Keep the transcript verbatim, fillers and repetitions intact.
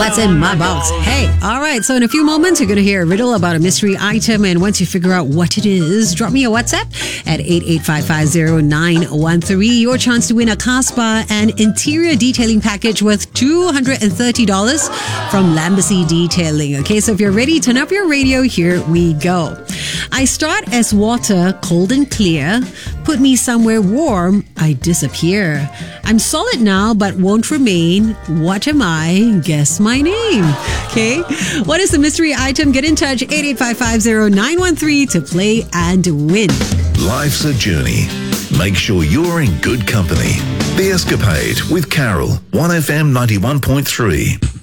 What's in my box? Hey, all right. So in a few moments, you're going to hear a riddle about a mystery item. And once you figure out what it is, drop me a WhatsApp at eight eight five five zero nine one three. Your chance to win a car spa and interior detailing package worth two hundred thirty dollars from Lambacy Detailing. Okay, so if you're ready, turn up your radio. Here we go. I start as water, cold and clear. Put me somewhere warm, I disappear. I'm solid now, but won't remain. What am I? Guess my name. Okay? What is the mystery item? Get in touch, eight eight five five zero nine one three to play and win. Life's a journey. Make sure you're in good company. The Escapade with Carol, one F M ninety-one point three.